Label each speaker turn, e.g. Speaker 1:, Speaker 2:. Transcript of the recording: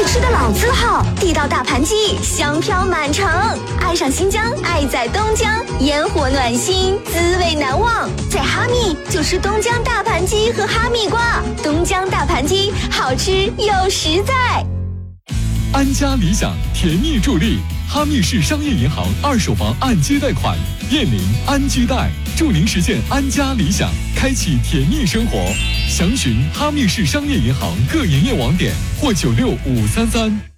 Speaker 1: 爱吃的老字号，地道大盘鸡，香飘满城。爱上新疆，爱在东江，烟火暖心，滋味难忘。在哈密就吃东江大盘鸡和哈密瓜，东江大盘鸡好吃又实在。
Speaker 2: 安家理想甜蜜助力，哈密市商业银行二手房按揭贷款，燕林安居贷，助您实现安家理想，开启甜蜜生活。详询哈密市商业银行各营业网点或96533。